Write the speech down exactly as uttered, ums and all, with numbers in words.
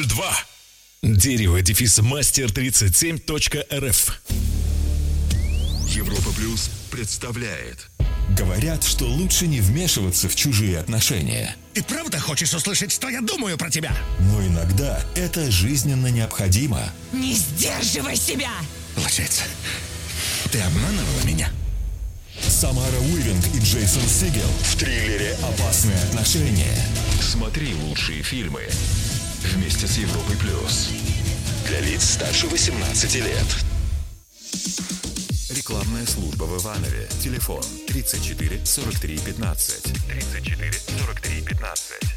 ноль два. Дерево дефис мастер тридцать семь точка эр эф. Европа Плюс представляет. Говорят, что лучше не вмешиваться в чужие отношения. Ты правда хочешь услышать, что я думаю про тебя? Но иногда это жизненно необходимо. Не сдерживай себя! Лжец, ты обманывала меня? Самара Уивинг и Джейсон Сигел в триллере «Опасные отношения». Смотри лучшие фильмы вместе с Европой Плюс. Для лиц старше восемнадцати лет. Рекламная служба в Иванове. Телефон тридцать четыре сорок три пятнадцать. тридцать четыре сорок три пятнадцать.